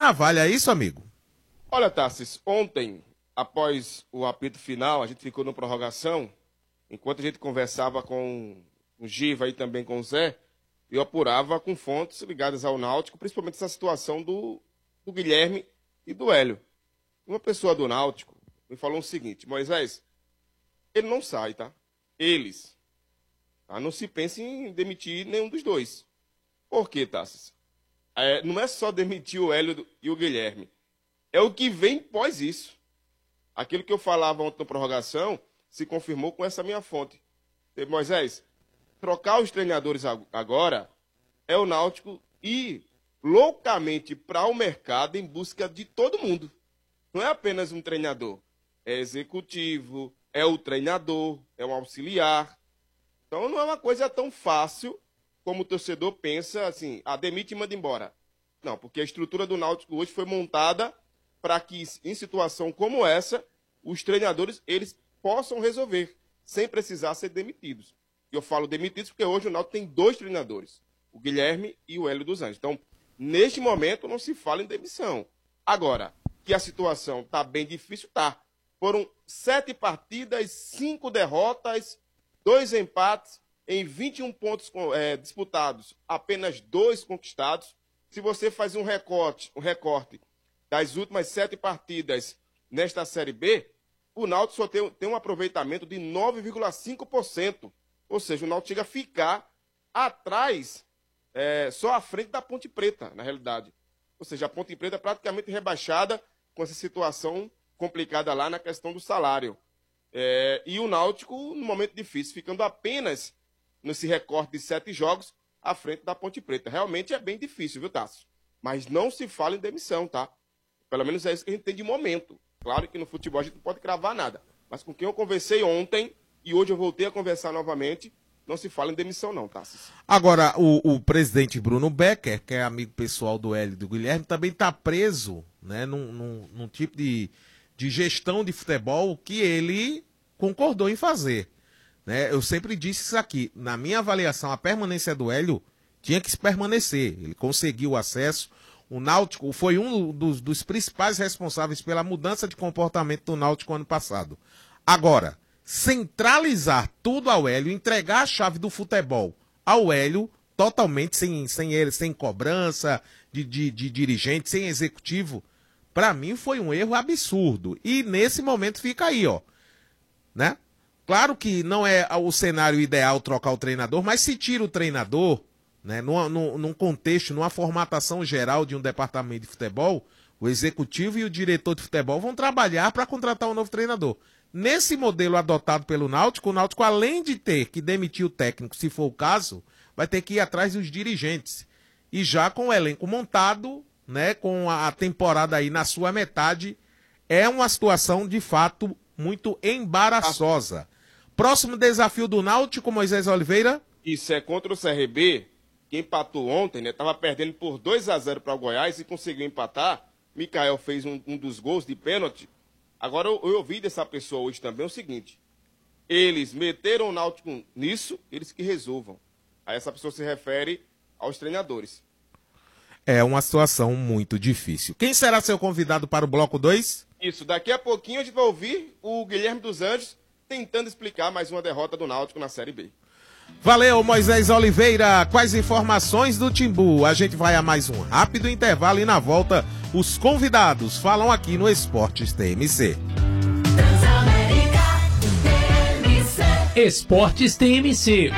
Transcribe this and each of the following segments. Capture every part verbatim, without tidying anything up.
navalha, é isso, amigo? Olha, Tarsis, ontem, após o apito final, a gente ficou na prorrogação, enquanto a gente conversava com o Giva e também com o Zé, eu apurava com fontes ligadas ao Náutico, principalmente essa situação do, do Guilherme e do Hélio. Uma pessoa do Náutico me falou o seguinte: Moisés, ele não sai, tá? Eles. Tá? Não se pense em demitir nenhum dos dois. Por quê, Tassis? É, não é só demitir o Hélio e o Guilherme. É o que vem pós isso. Aquilo que eu falava ontem na prorrogação se confirmou com essa minha fonte. Moisés, trocar os treinadores agora é o Náutico ir loucamente para o mercado em busca de todo mundo. Não é apenas um treinador. É executivo, é o treinador, é um auxiliar. Então não é uma coisa tão fácil como o torcedor pensa, assim, ah, demite e manda embora. Não, porque a estrutura do Náutico hoje foi montada para que, em situação como essa, os treinadores eles possam resolver, sem precisar ser demitidos. E eu falo demitidos porque hoje o Náutico tem dois treinadores, o Guilherme e o Hélio dos Anjos. Então, neste momento, não se fala em demissão. Agora, que a situação está bem difícil, tá. Foram sete partidas, cinco derrotas, dois empates, em vinte e um pontos é, disputados, apenas dois conquistados. Se você faz um recorte, um recorte das últimas sete partidas nesta Série B, o Náutico só tem, tem um aproveitamento de nove vírgula cinco por cento. Ou seja, o Náutico chega a ficar atrás, é, só à frente da Ponte Preta, na realidade. Ou seja, a Ponte Preta é praticamente rebaixada com essa situação complicada lá na questão do salário. É, e o Náutico, num momento difícil, ficando apenas nesse recorte de sete jogos à frente da Ponte Preta. Realmente é bem difícil, viu, Tássio? Mas não se fala em demissão, tá? Pelo menos é isso que a gente tem de momento. Claro que no futebol a gente não pode cravar nada. Mas com quem eu conversei ontem, e hoje eu voltei a conversar novamente, não se fala em demissão não, Tássio. Agora, o, o presidente Bruno Becker, que é amigo pessoal do Hélio e do Guilherme, também está preso, né, num, num, num tipo de, de gestão de futebol que ele concordou em fazer. Né? Eu sempre disse isso aqui, na minha avaliação, a permanência do Hélio tinha que se permanecer, ele conseguiu o acesso. O Náutico foi um dos, dos principais responsáveis pela mudança de comportamento do Náutico ano passado. Agora, centralizar tudo ao Hélio, entregar a chave do futebol ao Hélio, totalmente sem, sem ele, sem cobrança de, de, de dirigente, sem executivo, para mim foi um erro absurdo. E nesse momento fica aí, ó, né? Claro que não é o cenário ideal trocar o treinador, mas se tira o treinador, né, num, num, num contexto, numa formatação geral de um departamento de futebol, o executivo e o diretor de futebol vão trabalhar para contratar um novo treinador. Nesse modelo adotado pelo Náutico, o Náutico, além de ter que demitir o técnico, se for o caso, vai ter que ir atrás dos dirigentes. E já com o elenco montado, né, com a temporada aí na sua metade, é uma situação, de fato, muito embaraçosa. Próximo desafio do Náutico, Moisés Oliveira? Isso é contra o C R B, que empatou ontem, né? Estava perdendo por dois a zero para o Goiás e conseguiu empatar. Mikael fez um, um dos gols de pênalti. Agora, eu, eu ouvi dessa pessoa hoje também o seguinte: eles meteram o Náutico nisso, eles que resolvam. Aí essa pessoa se refere aos treinadores. É uma situação muito difícil. Quem será seu convidado para o bloco dois? Isso, daqui a pouquinho a gente vai ouvir o Guilherme dos Anjos tentando explicar mais uma derrota do Náutico na Série B. Valeu, Moisés Oliveira. Quais informações do Timbu? A gente vai a mais um rápido intervalo e na volta os convidados falam aqui no Esportes T M C. Transamérica T M C. Esportes T M C.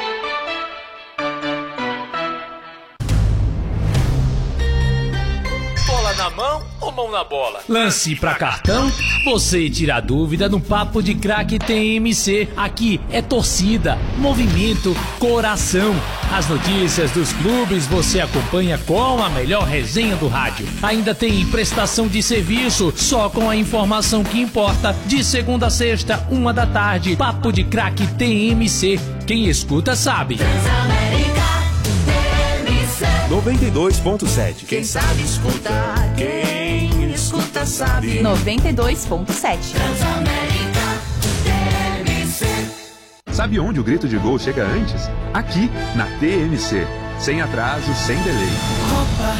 Bola na mão ou mão na bola? Lance pra cartão? Você tira a dúvida no Papo de Craque T M C. Aqui é torcida, movimento, coração. As notícias dos clubes você acompanha com a melhor resenha do rádio. Ainda tem prestação de serviço, só com a informação que importa. De segunda a sexta, uma da tarde. Papo de Craque T M C. Quem escuta sabe. Transamérica T M C noventa e dois ponto sete. Quem sabe escuta, quem escuta sabe. noventa e dois ponto sete. Transamérica T M C. Sabe onde o grito de gol chega antes? Aqui, na T M C. Sem atraso, sem delay. Opa.